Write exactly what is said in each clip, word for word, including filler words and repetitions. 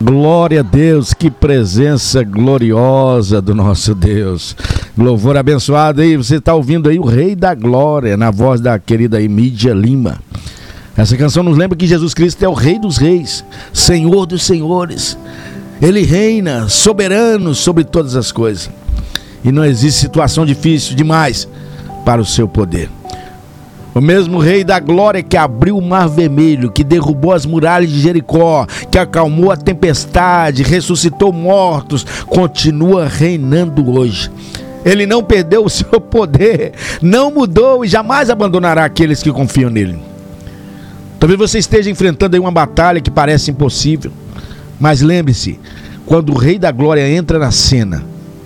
Glória a Deus, que presença gloriosa do nosso Deus. Louvor abençoado aí, você está ouvindo aí o Rei da Glória, na voz da querida Emídia Lima. Essa canção nos lembra que Jesus Cristo é o Rei dos Reis, Senhor dos Senhores. Ele reina soberano sobre todas as coisas. E não existe situação difícil demais para o seu poder. O mesmo Rei da Glória que abriu o Mar Vermelho, que derrubou as muralhas de Jericó, que acalmou a tempestade, ressuscitou mortos, continua reinando hoje. Ele não perdeu o seu poder, não mudou e jamais abandonará aqueles que confiam nele. Talvez você esteja enfrentando aí uma batalha que parece impossível, mas lembre-se, quando o Rei da Glória entra na cena,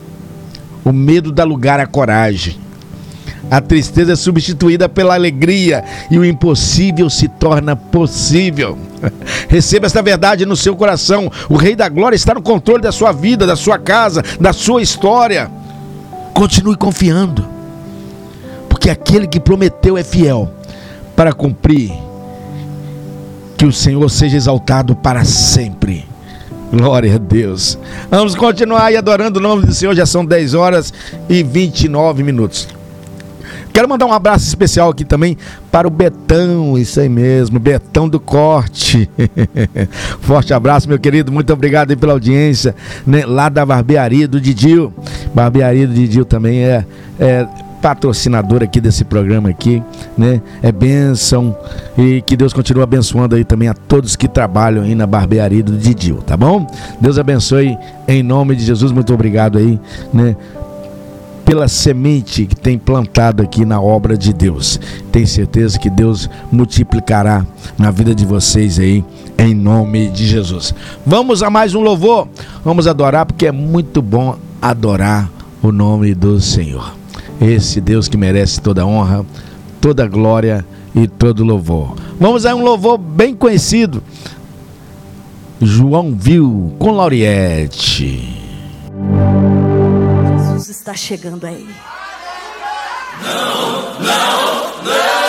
o medo dá lugar à coragem. A tristeza é substituída pela alegria e o impossível se torna possível. Receba esta verdade no seu coração. O Rei da Glória está no controle da sua vida, da sua casa, da sua história. Continue confiando, porque aquele que prometeu é fiel para cumprir. Que o Senhor seja exaltado para sempre. Glória a Deus. Vamos continuar aí adorando o nome do Senhor. Já são dez horas e vinte e nove minutos. Quero mandar um abraço especial aqui também para o Betão, isso aí mesmo, Betão do Corte. Forte abraço, meu querido, muito obrigado aí pela audiência, né? Lá da Barbearia do Didil. Barbearia do Didil também é, é patrocinador aqui desse programa aqui, né? É bênção, e que Deus continue abençoando aí também a todos que trabalham aí na Barbearia do Didil, tá bom? Deus abençoe em nome de Jesus, muito obrigado aí, né? Pela semente que tem plantado aqui na obra de Deus. Tenho certeza que Deus multiplicará na vida de vocês aí, em nome de Jesus. Vamos a mais um louvor, vamos adorar, porque é muito bom adorar o nome do Senhor. Esse Deus que merece toda honra, toda glória e todo louvor. Vamos a um louvor bem conhecido, João Viu com Lauriette. Está chegando aí. Não, não, não.